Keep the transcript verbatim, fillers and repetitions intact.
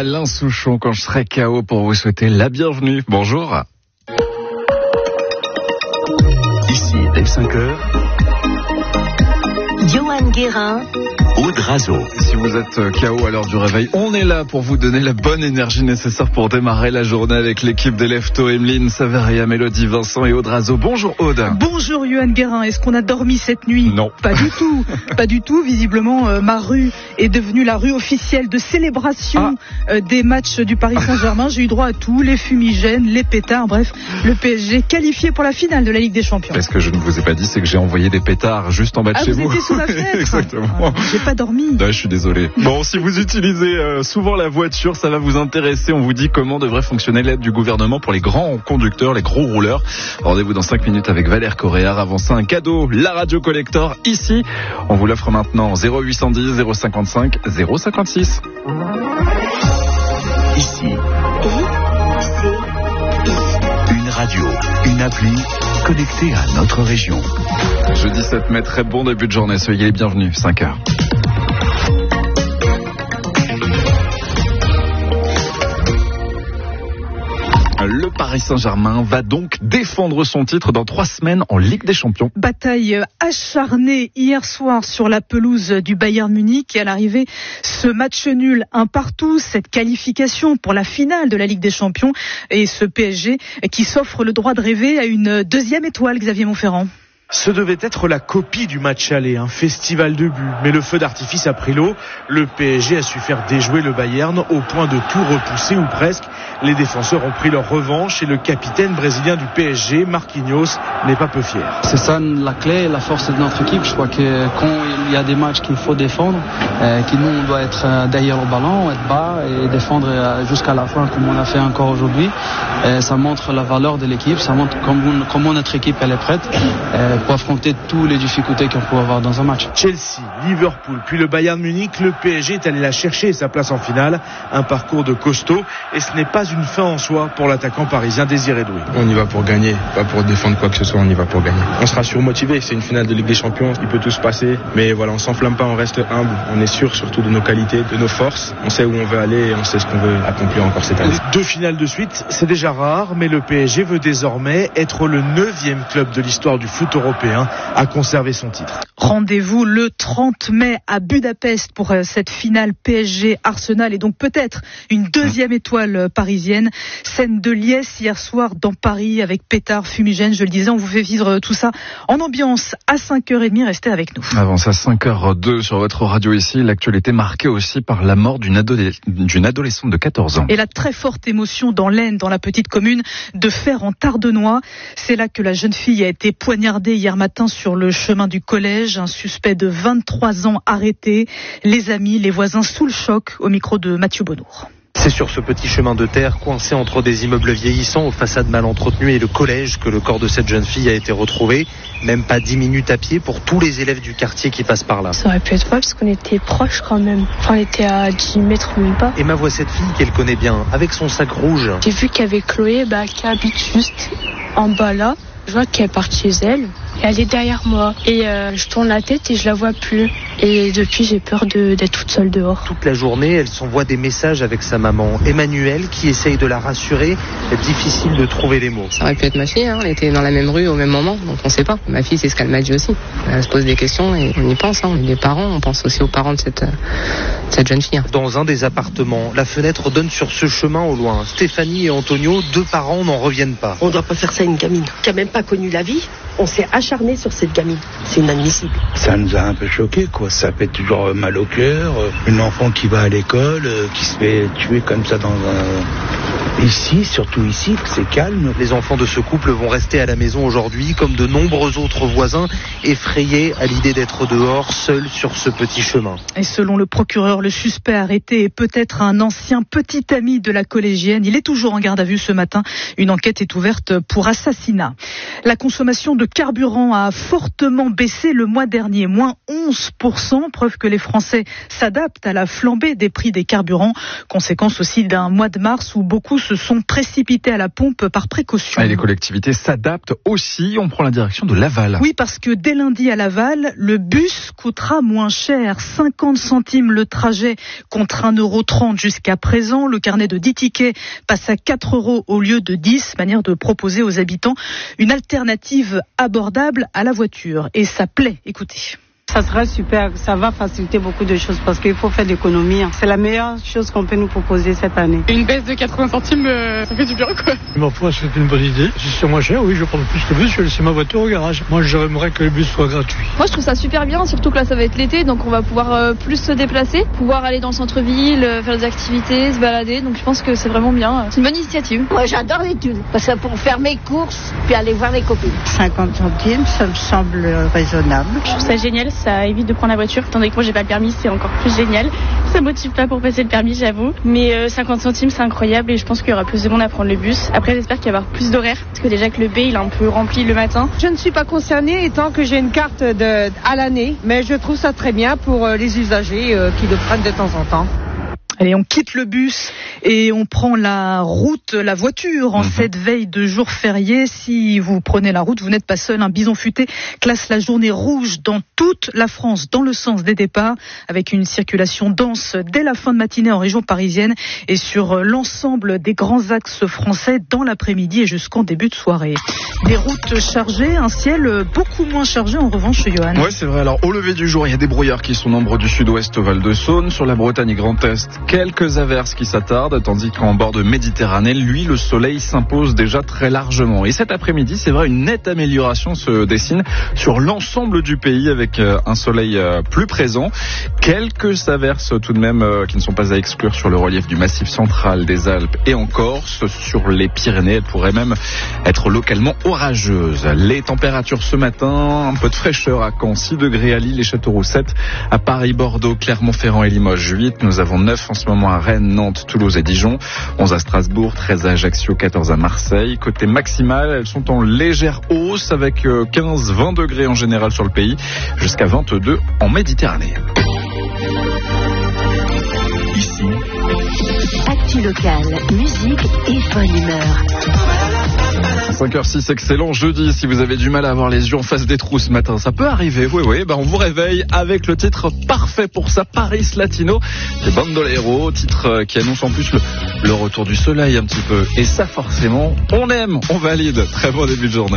Alain Souchon quand je serai K O pour vous souhaiter la bienvenue. Bonjour. Ici, dès cinq heures, Johan Guérin, Aude Razo. Si vous êtes K O à l'heure du réveil, on est là pour vous donner la bonne énergie nécessaire pour démarrer la journée avec l'équipe des Leftos, Emeline, Saveria, Mélodie, Vincent et Aude Razo. Bonjour Aude. Bonjour Johan Guérin, est-ce qu'on a dormi cette nuit? Non. Pas du tout, pas du tout. Visiblement, euh, ma rue est devenue la rue officielle de célébration ah. euh, des matchs du Paris Saint-Germain. J'ai eu droit à tout, les fumigènes, les pétards, bref, le P S G qualifié pour la finale de la Ligue des Champions. Ce que je ne vous ai pas dit, c'est que j'ai envoyé des pétards juste en bas de ah, chez vous. vous. Vous étiez sous la fenêtre. Exactement. Ah, j'ai pas dormi. Ah, je suis désolé. Bon, si vous utilisez euh, souvent la voiture, ça va vous intéresser. On vous dit comment devrait fonctionner l'aide du gouvernement pour les grands conducteurs, les gros rouleurs. Rendez-vous dans cinq minutes avec Valère Correa. Avant ça, un cadeau, la Radio Collector, ici. On vous l'offre maintenant. zéro huit cent dix, zéro cinquante-cinq, zéro cinquante-six. Ici. Une radio, une appli connectée à notre région. Jeudi sept mai, très bon début de journée. Soyez les bienvenus, cinq heures. Le Paris Saint-Germain va donc défendre son titre dans trois semaines en Ligue des Champions. Bataille acharnée hier soir sur la pelouse du Bayern Munich et à l'arrivée, ce match nul un partout, cette qualification pour la finale de la Ligue des Champions et ce P S G qui s'offre le droit de rêver à une deuxième étoile, Xavier Montferrand. Ce devait être la copie du match aller, un festival de buts. Mais le feu d'artifice a pris l'eau. Le P S G a su faire déjouer le Bayern au point de tout repousser ou presque. Les défenseurs ont pris leur revanche et le capitaine brésilien du P S G, Marquinhos, n'est pas peu fier. C'est ça la clé, la force de notre équipe. Je crois que quand il y a des matchs qu'il faut défendre, euh, que nous on doit être derrière le ballon, être bas et défendre jusqu'à la fin comme on a fait encore aujourd'hui. Euh, ça montre la valeur de l'équipe, ça montre comment, comment notre équipe elle est prête. Euh, pour affronter toutes les difficultés qu'on peut avoir dans un match. Chelsea, Liverpool, puis le Bayern Munich, le P S G est allé la chercher et sa place en finale. Un parcours de costaud et ce n'est pas une fin en soi pour l'attaquant parisien Désiré Doué. On y va pour gagner, pas pour défendre quoi que ce soit, on y va pour gagner. On sera surmotivé, c'est une finale de Ligue des Champions, il peut tout se passer, mais voilà, on s'enflamme pas, on reste humble, on est sûr surtout de nos qualités, de nos forces, on sait où on veut aller et on sait ce qu'on veut accomplir encore cette année. Deux finales de suite, c'est déjà rare, mais le P S G veut désormais être le neuvième club de l'histoire du foot européen à conserver son titre. Rendez-vous le trente mai à Budapest pour cette finale P S G-Arsenal et donc peut-être une deuxième étoile parisienne. Scène de liesse hier soir dans Paris avec pétard, fumigène, je le disais, on vous fait vivre tout ça en ambiance à cinq heures trente, restez avec nous. Avant ça, cinq heures deux sur votre radio ici, l'actualité marquée aussi par la mort d'une, adolé- d'une adolescente de quatorze ans. Et la très forte émotion dans l'Aisne, dans la petite commune de Fer-en-Tardenois. C'est là que la jeune fille a été poignardée hier matin sur le chemin du collège. Un suspect de vingt-trois ans arrêté. Les amis, les voisins sous le choc, au micro de Mathieu Bonnour. C'est sur ce petit chemin de terre, coincé entre des immeubles vieillissants aux façades mal entretenues et le collège, que le corps de cette jeune fille a été retrouvé. Même pas dix minutes à pied pour tous les élèves du quartier qui passent par là. Ça aurait pu être pas parce qu'on était proches quand même. Enfin, on était à dix mètres même pas. Emma voit cette fille qu'elle connaît bien, avec son sac rouge. J'ai vu qu'il y avait Chloé bah, qui habite juste en bas là. Je vois qu'elle part chez elle et elle est derrière moi. Et euh, je tourne la tête et je la vois plus. Et depuis, j'ai peur de, d'être toute seule dehors. Toute la journée, elle s'envoie des messages avec sa maman, Emmanuelle, qui essaye de la rassurer. Difficile de trouver les mots. Ça aurait pu être ma fille, hein. Elle était dans la même rue au même moment, donc on ne sait pas. Ma fille, c'est ce qu'elle m'a dit aussi. Elle se pose des questions et on y pense. Hein. Les parents, on pense aussi aux parents de cette, de cette jeune fille. Hein. Dans un des appartements, la fenêtre donne sur ce chemin au loin. Stéphanie et Antonio, deux parents, n'en reviennent pas. On ne doit pas faire ça à une gamine qui n'a même pas connu la vie. On s'est acharné sur cette gamine. C'est inadmissible. Ça nous a un peu choqués, quoi. Ça fait toujours mal au cœur. Une enfant qui va à l'école, qui se fait tuer comme ça dans un... Ici, surtout ici, c'est calme. Les enfants de ce couple vont rester à la maison aujourd'hui, comme de nombreux autres voisins, effrayés à l'idée d'être dehors, seuls sur ce petit chemin. Et selon le procureur, le suspect arrêté est peut-être un ancien petit ami de la collégienne. Il est toujours en garde à vue ce matin. Une enquête est ouverte pour assassinat. La consommation de carburant a fortement baissé le mois dernier, moins onze pour pour cent, preuve que les Français s'adaptent à la flambée des prix des carburants. Conséquence aussi d'un mois de mars où beaucoup se sont précipités à la pompe par précaution. Et les collectivités s'adaptent aussi. On prend la direction de Laval. Oui, parce que dès lundi à Laval, le bus coûtera moins cher. cinquante centimes le trajet contre un euro trente jusqu'à présent. Le carnet de dix tickets passe à quatre euros au lieu de dix. Manière de proposer aux habitants une alternative abordable à la voiture. Et ça plaît. Écoutez. Ça sera super, ça va faciliter beaucoup de choses parce qu'il faut faire d'économie. C'est la meilleure chose qu'on peut nous proposer cette année. Une baisse de quatre-vingts centimes, euh, ça fait du bien quoi. Ma foi, c'est une bonne idée. Si c'est moins cher, oui, je vais prendre plus le bus, je vais laisser ma voiture au garage. Moi, j'aimerais que le bus soit gratuit. Moi, je trouve ça super bien, surtout que là, ça va être l'été, donc on va pouvoir euh, plus se déplacer, pouvoir aller dans le centre-ville, euh, faire des activités, se balader. Donc je pense que c'est vraiment bien. C'est une bonne initiative. Moi, j'adore les thunes, parce que pour faire mes courses, puis aller voir les copines. cinquante centimes, ça me semble raisonnable. Je trouve ça génial, ça évite de prendre la voiture. Étant donné que moi j'ai pas le permis, c'est encore plus génial. Ça motive pas pour passer le permis, j'avoue. Mais euh, cinquante centimes, c'est incroyable et je pense qu'il y aura plus de monde à prendre le bus. Après, j'espère qu'il va y avoir plus d'horaires parce que déjà que le B il est un peu rempli le matin. Je ne suis pas concernée étant que j'ai une carte de, à l'année, mais je trouve ça très bien pour euh, les usagers euh, qui le prennent de temps en temps. Allez, on quitte le bus et on prend la route, la voiture en mmh. cette veille de jour férié. Si vous prenez la route, vous n'êtes pas seul. Un Bison Futé classe la journée rouge dans toute la France, dans le sens des départs, avec une circulation dense dès la fin de matinée en région parisienne et sur l'ensemble des grands axes français dans l'après-midi et jusqu'en début de soirée. Des routes chargées, un ciel beaucoup moins chargé en revanche, Johan. Oui, c'est vrai. Alors, au lever du jour, il y a des brouillards qui sont nombreux du sud-ouest au Val-de-Saône, sur la Bretagne et Grand Est. Quelques averses qui s'attardent, tandis qu'en bord de Méditerranée, lui, le soleil s'impose déjà très largement. Et cet après-midi, c'est vrai, une nette amélioration se dessine sur l'ensemble du pays avec un soleil plus présent. Quelques averses tout de même qui ne sont pas à exclure sur le relief du Massif central, des Alpes et en Corse. Sur les Pyrénées, elles pourraient même être localement orageuses. Les températures ce matin, un peu de fraîcheur à Caen, six degrés à Lille et Châteauroux sept, à Paris, Bordeaux, Clermont-Ferrand et Limoges huit. Nous avons neuf en ce moment à Rennes, Nantes, Toulouse et Dijon, onze à Strasbourg, treize à Ajaccio, quatorze à Marseille. Côté maximal, elles sont en légère hausse avec quinze à vingt degrés en général sur le pays, jusqu'à vingt-deux en Méditerranée. Ici, actu locale, musique et bonne humeur. cinq heures six, excellent jeudi. Si vous avez du mal à avoir les yeux en face des trous ce matin, ça peut arriver. Oui, oui, bah on vous réveille avec le titre parfait pour ça, Paris Latino, des Bandolero, titre qui annonce en plus le, le retour du soleil un petit peu. Et ça, forcément, on aime, on valide. Très bon début de journée.